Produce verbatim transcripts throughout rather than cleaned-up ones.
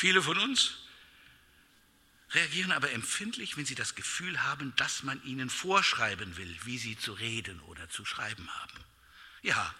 Viele von uns reagieren aber empfindlich, wenn sie das Gefühl haben, dass man ihnen vorschreiben will, wie sie zu reden oder zu schreiben haben. Ja,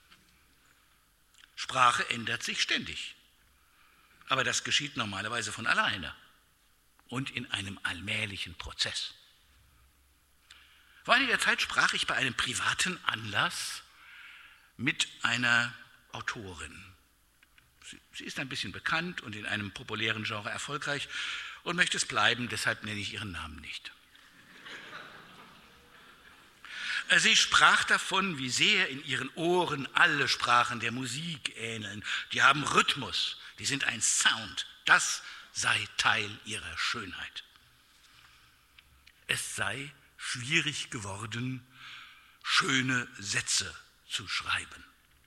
Sprache ändert sich ständig, aber das geschieht normalerweise von alleine und in einem allmählichen Prozess. Vor einiger Zeit sprach ich bei einem privaten Anlass mit einer Autorin. Sie, sie ist ein bisschen bekannt und in einem populären Genre erfolgreich und möchte es bleiben, deshalb nenne ich ihren Namen nicht. Sie sprach davon, wie sehr in ihren Ohren alle Sprachen der Musik ähneln. Die haben Rhythmus, die sind ein Sound. Das sei Teil ihrer Schönheit. Es sei schwierig geworden, schöne Sätze zu schreiben.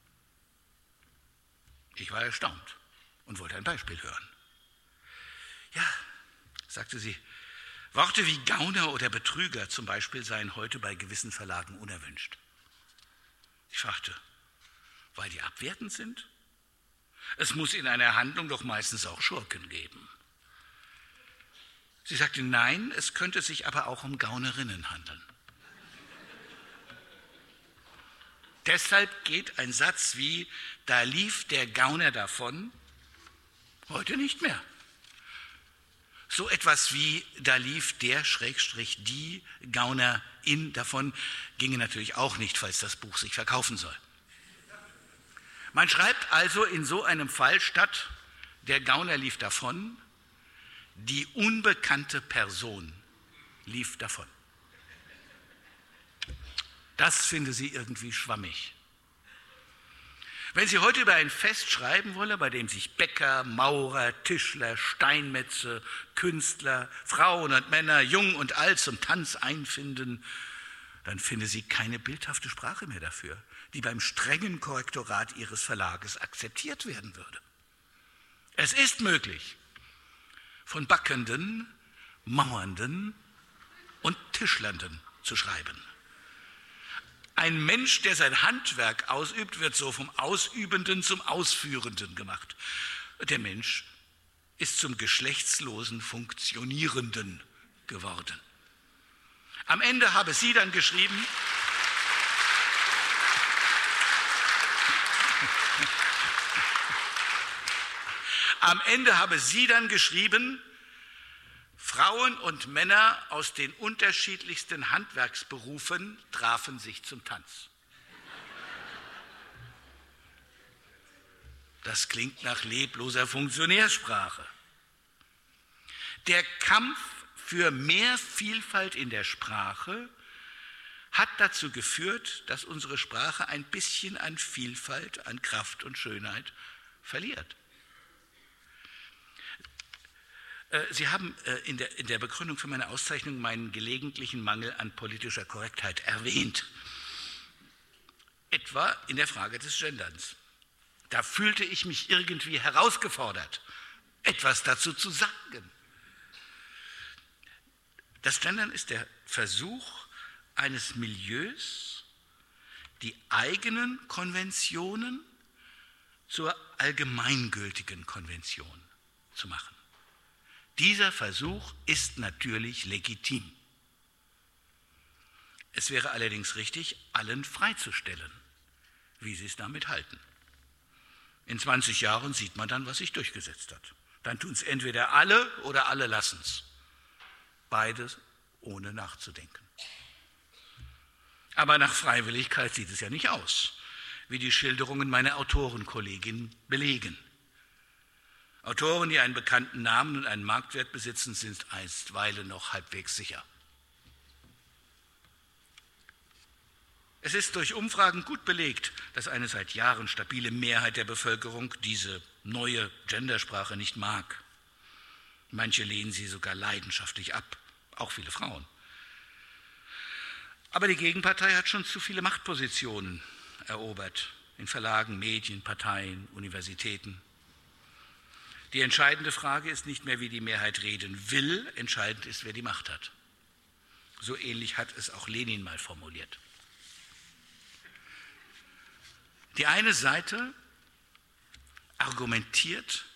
Ich war erstaunt und wollte ein Beispiel hören. Ja, sagte sie, Worte wie Gauner oder Betrüger zum Beispiel seien heute bei gewissen Verlagen unerwünscht. Ich fragte, weil die abwertend sind? Es muss in einer Handlung doch meistens auch Schurken geben. Sie sagte, nein, es könnte sich aber auch um Gaunerinnen handeln. Deshalb geht ein Satz wie, da lief der Gauner davon, heute nicht mehr. So etwas wie, da lief der Schrägstrich die Gaunerin davon, ginge natürlich auch nicht, falls das Buch sich verkaufen soll. Man schreibt also in so einem Fall statt, der Gauner lief davon, die unbekannte Person lief davon. Das finde sie irgendwie schwammig. Wenn sie heute über ein Fest schreiben wolle, bei dem sich Bäcker, Maurer, Tischler, Steinmetze, Künstler, Frauen und Männer, jung und alt zum Tanz einfinden, dann finde sie keine bildhafte Sprache mehr dafür, die beim strengen Korrektorat ihres Verlages akzeptiert werden würde. Es ist möglich, von Backenden, Mauernden und Tischlernden zu schreiben. Ein Mensch, der sein Handwerk ausübt, wird so vom Ausübenden zum Ausführenden gemacht. Der Mensch ist zum geschlechtslosen Funktionierenden geworden. Am Ende habe sie dann geschrieben, am Ende habe sie dann geschrieben, Frauen und Männer aus den unterschiedlichsten Handwerksberufen trafen sich zum Tanz. Das klingt nach lebloser Funktionärsprache. Der Kampf für mehr Vielfalt in der Sprache hat dazu geführt, dass unsere Sprache ein bisschen an Vielfalt, an Kraft und Schönheit verliert. Sie haben in der, in der Begründung für meine Auszeichnung meinen gelegentlichen Mangel an politischer Korrektheit erwähnt. Etwa in der Frage des Genderns. Da fühlte ich mich irgendwie herausgefordert, etwas dazu zu sagen. Das Gendern ist der Versuch eines Milieus, die eigenen Konventionen zur allgemeingültigen Konvention zu machen. Dieser Versuch ist natürlich legitim. Es wäre allerdings richtig, allen freizustellen, wie sie es damit halten. In zwanzig Jahren sieht man dann, was sich durchgesetzt hat. Dann tun es entweder alle oder alle lassen es. Beides ohne nachzudenken. Aber nach Freiwilligkeit sieht es ja nicht aus, wie die Schilderungen meiner Autorenkollegin belegen. Autoren, die einen bekannten Namen und einen Marktwert besitzen, sind einstweilen noch halbwegs sicher. Es ist durch Umfragen gut belegt, dass eine seit Jahren stabile Mehrheit der Bevölkerung diese neue Gendersprache nicht mag. Manche lehnen sie sogar leidenschaftlich ab, auch viele Frauen. Aber die Gegenpartei hat schon zu viele Machtpositionen erobert, in Verlagen, Medien, Parteien, Universitäten. Die entscheidende Frage ist nicht mehr, wie die Mehrheit reden will, entscheidend ist, wer die Macht hat. So ähnlich hat es auch Lenin mal formuliert. Die eine Seite argumentiert